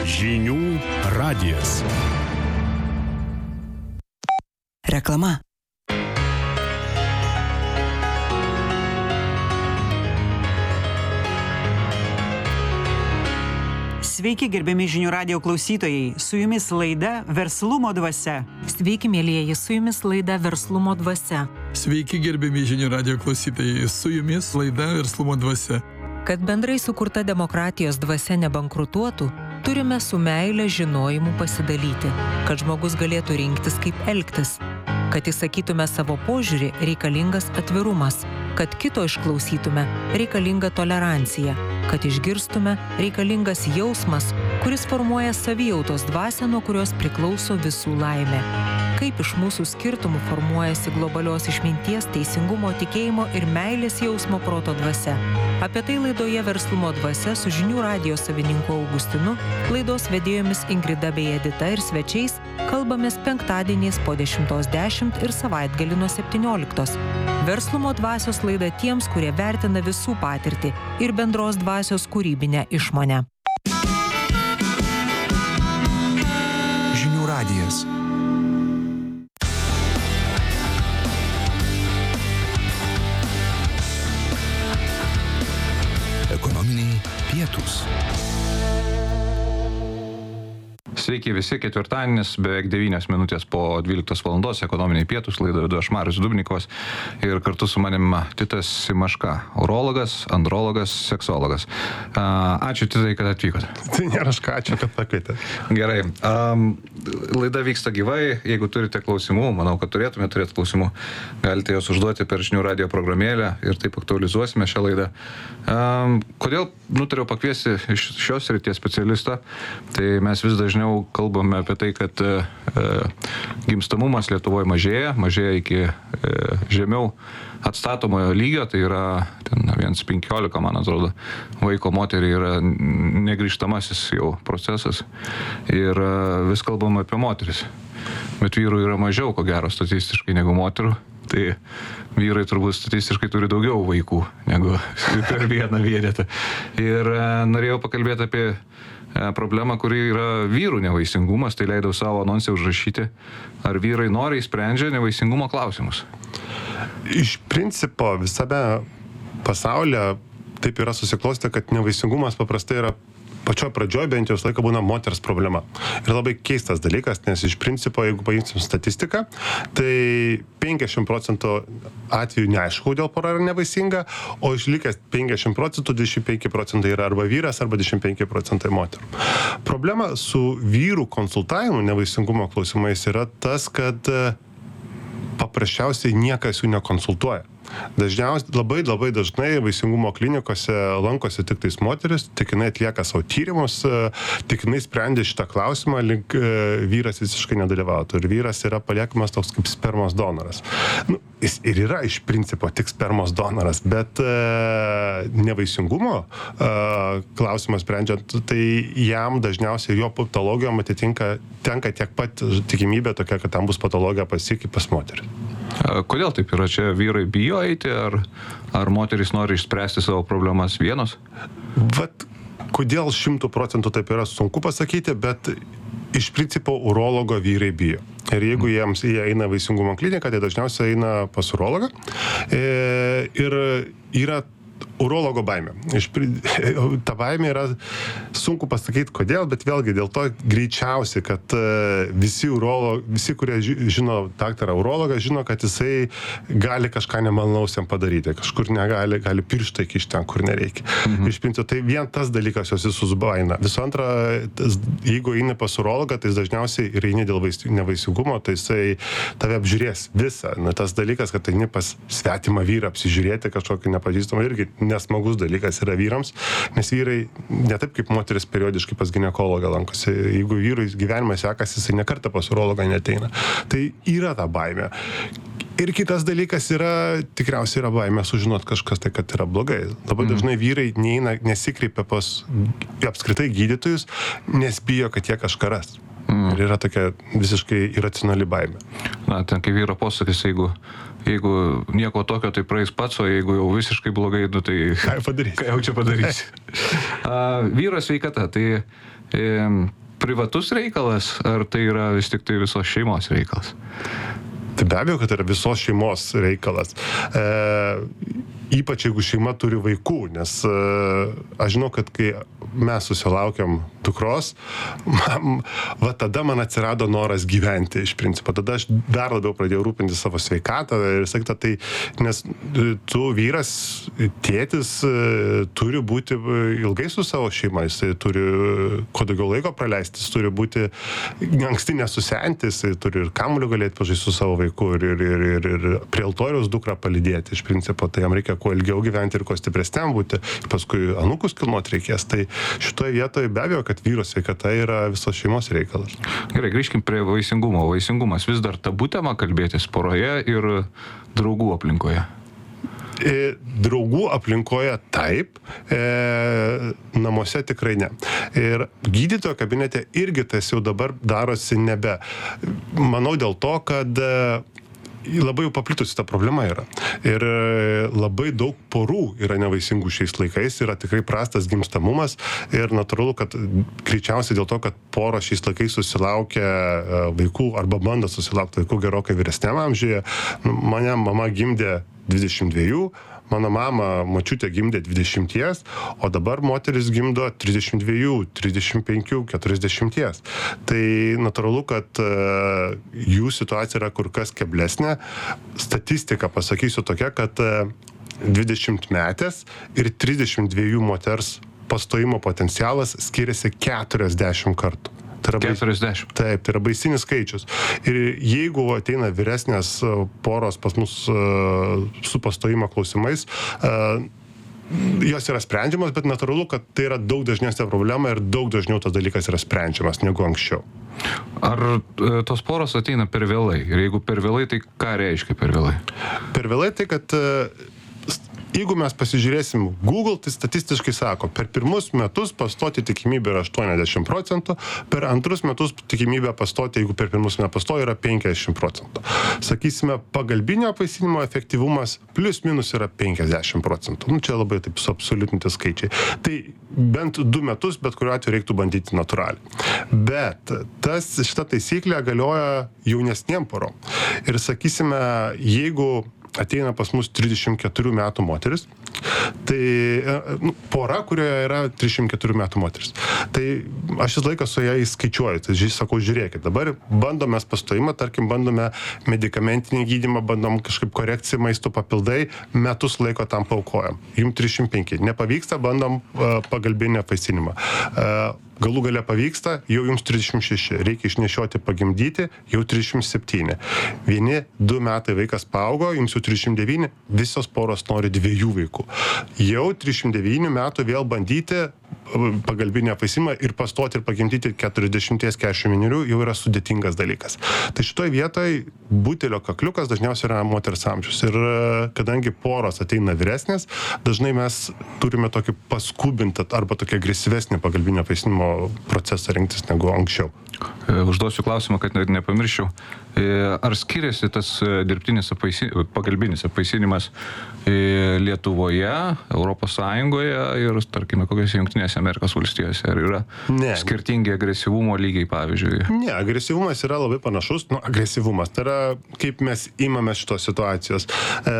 Žinių radijas. Reklama. Sveiki, gerbiami Žinių radijo klausytojai. Su jumis laida Verslumo dvasia. Sveiki, mielieji, su jumis laida Verslumo dvasia. Sveiki, gerbiami Žinių radijo klausytojai. Su jumis laida Verslumo dvasia. Kad bendrai sukurta demokratijos dvasia nebankrutuotų, turime su meile žinojimu pasidalyti, kad žmogus galėtų rinktis, kaip elgtis. Kad įsakytume savo požiūrį, reikalingas atvirumas. Kad kito išklausytume, reikalinga tolerancija. Kad išgirstume, reikalingas jausmas, kuris formuoja savijautos dvasią, nuo kurios priklauso visų laimė. Kaip iš mūsų skirtumų formuojasi globalios išminties, teisingumo, tikėjimo ir meilės jausmo proto dvasia. Apie tai laidoje Verslumo dvasia su Žinių radijo savininku Augustinu, laidos vedėjomis Ingrida bei Edita ir svečiais kalbamės penktadieniais po 10:10 ir savaitgalį nuo 17. Verslumo dvasios laida tiems, kurie vertina visų patirtį ir bendros dvasios kūrybinę išmonę. Žinių radijas. Ekonominiai pietūs. Sveiki visi, ketvirtadienis, beveik 9 minutės po 12 valandos, ekonominiai pietūs, laidą vedu aš Marius Dubnikovas ir kartu su manim Titas Simaška, urologas, andrologas, seksologas. Ačiū Titai, kad atvykote. Tai nėra ačiū, kad pakvietė. Gerai, laida vyksta gyvai, jeigu turite klausimų, manau, kad turėtume turėti klausimų, galite juos užduoti per Žinių radijo programėlę ir taip aktualizuosime šią laidą. Kodėl nutariau pakviesti iš šios srities specialistą, tai mes vis dažniau kalbame apie tai, kad gimstamumas Lietuvoje mažėja iki žemiau atstatomojo lygio, tai yra 1,15, man atrodo, vaiko moteriai yra negrįžtamasis jau procesas ir vis kalbame apie moteris, bet vyrų yra mažiau, ko gero, statistiškai negu moterų. Tai vyrai turbūt statistiškai turi daugiau vaikų negu per vieną vienetą. Ir norėjau pakalbėti apie problemą, kuri yra vyrų nevaisingumas, tai leidau savo anonse užrašyti, ar vyrai noriai sprendžia nevaisingumo klausimus. Iš principo visame pasaulyje taip yra susiklostę, kad nevaisingumas paprastai yra pačioj pradžioj bent jau visą laiką būna moters problema. Ir labai keistas dalykas, nes iš principo, jeigu paimsim statistiką, tai 50% atvejų neaišku, dėl pora yra nevaisinga, o išlikęs 50%, 25% yra arba vyras, arba 25% moterų. Problema su vyrų konsultavimu nevaisingumo klausimais yra tas, kad paprasčiausiai niekas jų nekonsultuoja. Dažniausiai, labai dažnai vaisingumo klinikose lankosi tik tais moteris, tik jinai atlieka savo tyrimus, tik jinai sprendė šitą klausimą, link vyras visiškai nedalyvautų. Ir vyras yra paliekamas toks kaip spermos donoras. Jis ir yra iš principo tik spermos donoras, bet nevaisingumo klausimas sprendžiant, tai jam dažniausiai jo patologijom tenka tiek pat tikimybė tokia, kad tam bus patologija kaip pas moterį. Kodėl taip yra? Čia vyrai bijo eiti, ar moterys nori išspręsti savo problemas vienos? Kodėl 100% taip yra sunku pasakyti, bet iš principo urologo vyrai bijo. Ir jeigu jie eina vaisingumo kliniką, tai dažniausiai eina pas urologą. Ir yra urologo baimė. Ta baimė yra sunku pasakyti kodėl, bet vėlgi dėl to greičiausiai, kad visi, kurie žino daktarą urologą, žino, kad jisai gali kažką nemalonaus jam padaryti, kažkur gali pirštą įkišti ten, kur nereikia. Iš principo, tai vien tas dalykas jos visus baina. Visų antra, jeigu eini pas urologą, tai dažniausiai ir eini dėl nevaisingumo, tai jisai tave apžiūrės visą. Tas dalykas, kad eini pas svetimą vyrą apsižiūrėti kažkokį nepažįstamą, irgi nesmagus dalykas yra vyrams, nes vyrai ne taip kaip moteris periodiškai pas ginekologą lankosi. Jeigu vyrui gyvenime sekasi, jisai nekartą pas urologą neateina. Tai yra ta baimė. Ir kitas dalykas tikriausiai yra baimė sužinot kažkas tai, kad yra blogai. Labai dažnai vyrai nesikreipia pas apskritai gydytojus, nes bijo, kad jie kažką ras. Ir yra tokia visiškai iracionali baimė. Ten kai vyro posakis, jeigu nieko tokio, tai praeis pats, o jeigu jau visiškai blogai, tai ką jau čia padarysi. Vyro sveikata, tai privatus reikalas, ar tai yra vis tik tai visos šeimos reikalas? Tai be abejo, kad tai yra visos šeimos reikalas. Ypač jeigu šeima turi vaikų, nes aš žinau, kad kai mes susilaukiam dukros, va tada man atsirado noras gyventi iš principo. Tada aš dar labiau pradėjau rūpinti savo sveikatą ir sakyti, tai, nes tu vyras, tėtis turi būti ilgai su savo šeima, jis turi kuo daugiau laiko praleisti, jis turi būti anksti nesusenti, jis turi ir kamuoliu galėti pažaisti su savo vaiku ir prie altoriaus dukrą palydėti iš principo, tai jam reikia kuo ilgiau gyventi ir kuo stipresniam būti, ir paskui anūkus kilnot reikės. Tai šitoje vietoje be abejo, kad vyro sveikata yra visos šeimos reikalas. Gerai, grįžkim prie vaisingumo. Vaisingumas vis dar tabu tema kalbėtis poroje ir draugų aplinkoje. Draugų aplinkoje taip, namuose tikrai ne. Ir gydytojo kabinete irgi tas jau dabar darosi nebe. Manau dėl to, kad labai jau paplitusi ta problema yra. Ir labai daug porų yra nevaisingų šiais laikais, yra tikrai prastas gimstamumas ir natūralu, kad greičiausiai dėl to, kad poros šiais laikais susilaukia vaikų arba bando susilaukti vaikų gerokai vyresniam amžiuje. Mane mama gimdė 22, mano mama močiutė gimdė 20, o dabar moteris gimdo 32, 35, 40. Tai natūralu, kad jų situacija yra kur kas keblesnė. Statistika, pasakysiu tokia, kad 20 metės ir 32 moters pastojimo potencialas skiriasi 40 kartų. Tai yra 40. Taip, tai yra baisinis skaičius. Ir jeigu ateina vyresnės poros pas mus su pastojimo klausimais, jos yra sprendžiamas, bet natūralu, kad tai yra daug dažnesnė problema ir daug dažniau tas dalykas yra sprendžiamas negu anksčiau. Ar tos poros ateina per vėlai? Ir jeigu per vėlai, tai ką reiškia per vėlai? Per vėlai tai, kad jeigu mes pasižiūrėsim Google, tai statistiškai sako, per pirmus metus pastoti tikimybė yra 80%, per antrus metus tikimybė pastoti, jeigu per pirmus nepastoja, yra 50%. Sakysime, pagalbinio apvaisinimo efektyvumas plius minus yra 50%. Čia labai taip suabsoliutinti skaičiai. Tai bent 2 metus, bet kuriuo atveju reiktų bandyti natūraliai. Bet šita taisyklė galioja jaunesniem porom. Ir sakysime, jeigu ateina pas mus 34 metų moteris, tai pora, kurioje yra 34 metų moteris. Tai aš vis laiką su ją įskaičiuoju, tai sakau, žiūrėkit, dabar bandome pastojimą, tarkim, bandome medikamentinį gydymą, bandom kažkaip korekciją maisto papildai, metus laiko tam paaukojam. Jums 35. Nepavyksta, bandom pagalbinį apvaisinimą. Galų gale pavyksta, jau jums 36, reikia išnešioti, pagimdyti, jau 37. 1-2 metai vaikas paaugo, jums jau 39, visos poros nori 2 vaikų. Jau 39 metų vėl bandyti pagalbinį apvaisinimą ir pastoti ir pagimdyti 40-41 jau yra sudėtingas dalykas. Tai šitoj vietoj butelio kakliukas dažniausiai yra moters amžius. Ir kadangi poros ateina vyresnės, dažnai mes turime tokį paskubintą arba tokį agresyvesnį pagalbinio apvaisinimo procesą rinktis negu anksčiau. Užduosiu klausimą, kad nepamirščiau. Ar skiriasi tas dirbtinis pagalbinis apvaisinimas Lietuvoje, Europos Sąjungoje ir, tarkime, kokiose Jungtinėse Amerikos valstijose? Ar yra skirtingi agresyvumo lygiai, pavyzdžiui? Ne, agresyvumas yra labai panašus. Agresyvumas, tai yra kaip mes imame šitos situacijos.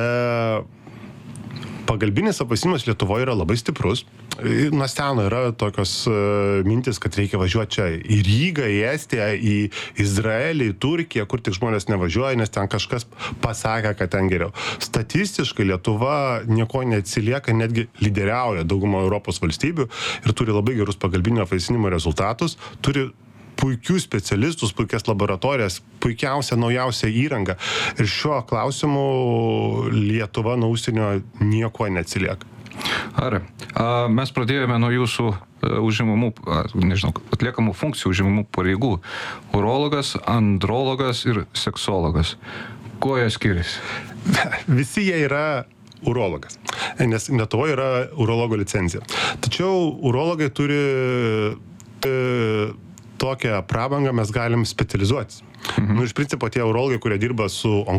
Pagalbinis apvaisinimas Lietuvoje yra labai stiprus. Nuo seno yra tokios mintis, kad reikia važiuoti čia į Rygą, į Estiją, į Izraelį, į Turkiją, kur tik žmonės nevažiuoja, nes ten kažkas pasakė, kad ten geriau. Statistiškai Lietuva nieko neatsilieka, netgi lyderiauja daugumą Europos valstybių ir turi labai gerus pagalbinio apvaisinimo rezultatus, turi puikių specialistus, puikias laboratorijas, puikiausią, naujausią įrangą. Ir šiuo klausimu Lietuva nuo užsienio nieko neatsilieka. Ar mes pradėjome nuo jūsų užimamų, atliekamų funkcijų užimamų pareigų. Urologas, andrologas ir seksologas. Kuo jie skiriasi? Visi jie yra urologas, nes Lietuvoje yra urologo licencija. Tačiau urologai turi tokią prabangą, mes galim specializuotis. Iš principo tie urologai, kurie dirba su